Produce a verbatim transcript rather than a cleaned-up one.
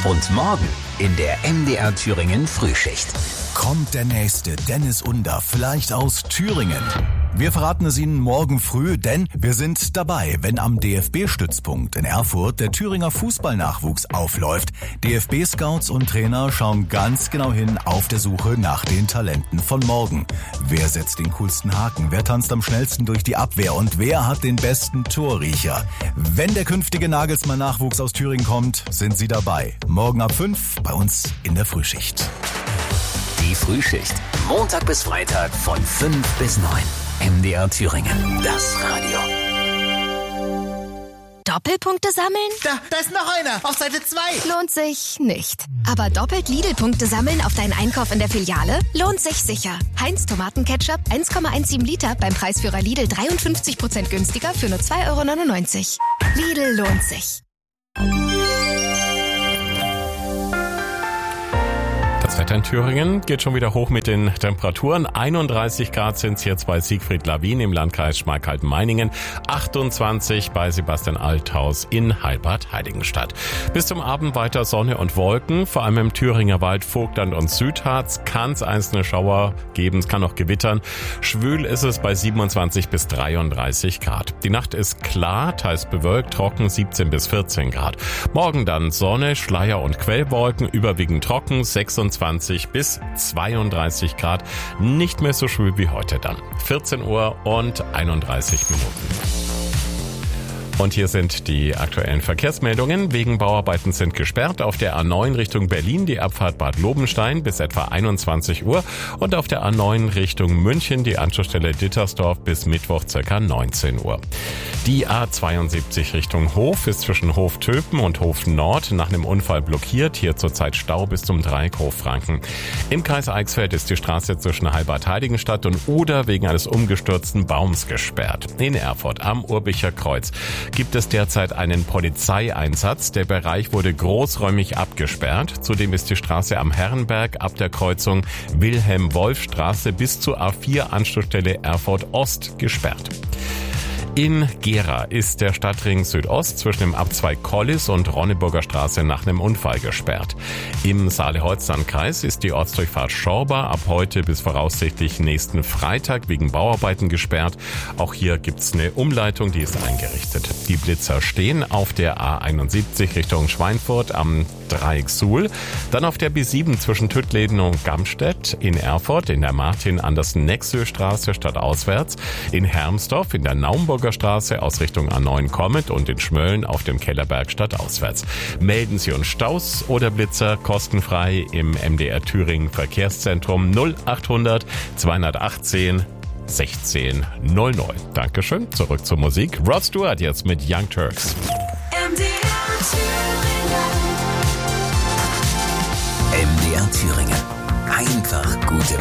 Und morgen in der M D R Thüringen Frühschicht. Kommt der nächste Dennis Under vielleicht aus Thüringen? Wir verraten es Ihnen morgen früh, denn wir sind dabei, wenn am D F B-Stützpunkt in Erfurt der Thüringer Fußballnachwuchs aufläuft. D F B-Scouts und Trainer schauen ganz genau hin auf der Suche nach den Talenten von morgen. Wer setzt den coolsten Haken? Wer tanzt am schnellsten durch die Abwehr? Und wer hat den besten Torriecher? Wenn der künftige Nagelsmann-Nachwuchs aus Thüringen kommt, sind Sie dabei. Morgen ab fünf bei uns in der Frühschicht. Die Frühschicht. Montag bis Freitag von fünf bis neun. M D R Thüringen. Das Radio. Doppelpunkte sammeln? Da, da ist noch einer. Auf Seite zwei. Lohnt sich nicht. Aber doppelt Lidl-Punkte sammeln auf deinen Einkauf in der Filiale? Lohnt sich sicher. Heinz Tomatenketchup eins Komma siebzehn Liter beim Preisführer Lidl dreiundfünfzig Prozent günstiger für nur zwei Euro neunundneunzig. Lidl lohnt sich. Das Wetter in Thüringen geht schon wieder hoch mit den Temperaturen. einunddreißig Grad sind es jetzt bei Siegfried Lawin im Landkreis Schmalkalden-Meiningen, achtundzwanzig bei Sebastian Althaus in Heilbad-Heiligenstadt. Bis zum Abend weiter Sonne und Wolken, vor allem im Thüringer Wald, Vogtland und Südharz kann es einzelne Schauer geben, es kann auch gewittern. Schwül ist es bei siebenundzwanzig bis dreiunddreißig Grad. Die Nacht ist klar, teils bewölkt, trocken siebzehn bis vierzehn Grad. Morgen dann Sonne, Schleier und Quellwolken, überwiegend trocken sechsundzwanzig bis zweiunddreißig Grad, nicht mehr so schwül wie heute dann. vierzehn Uhr und einunddreißig Minuten. Und hier sind die aktuellen Verkehrsmeldungen. Wegen Bauarbeiten sind gesperrt auf der A neun Richtung Berlin die Abfahrt Bad Lobenstein bis etwa einundzwanzig Uhr und auf der A neun Richtung München die Anschlussstelle Dittersdorf bis Mittwoch ca. neunzehn Uhr. Die A zweiundsiebzig Richtung Hof ist zwischen Hof-Töpen und Hof-Nord nach einem Unfall blockiert. Hier zurzeit Stau bis zum Dreieck Hof-Franken. Im Kreis Eichsfeld ist die Straße zwischen Heilbad-Heiligenstadt und Oder wegen eines umgestürzten Baums gesperrt. In Erfurt am Urbicher Kreuz gibt es derzeit einen Polizeieinsatz. Der Bereich wurde großräumig abgesperrt. Zudem ist die Straße am Herrenberg ab der Kreuzung Wilhelm-Wolf-Straße bis zur A vier Anschlussstelle Erfurt Ost gesperrt. In Gera ist der Stadtring Südost zwischen dem Abzweig Kollis und Ronneburger Straße nach einem Unfall gesperrt. Im Saale-Holzland-Kreis ist die Ortsdurchfahrt Schorba ab heute bis voraussichtlich nächsten Freitag wegen Bauarbeiten gesperrt. Auch hier gibt's eine Umleitung, die ist eingerichtet. Die Blitzer stehen auf der A einundsiebzig Richtung Schweinfurt am Dreieck Suhl, dann auf der B sieben zwischen Tüttleden und Gamstedt, in Erfurt in der Martin-Andersen-Nexö-Straße stadtauswärts, in Hermsdorf in der Naumburger Straße aus Richtung A neun kommend und in Schmölln auf dem Kellerberg stadtauswärts. Melden Sie uns Staus oder Blitzer kostenfrei im M D R Thüringen Verkehrszentrum null achthundert zweihundertachtzehn sechzehn null neun. Dankeschön. Zurück zur Musik. Rod Stewart jetzt mit Young Turks. M D R Thüringen. M D R Thüringen. Einfach gute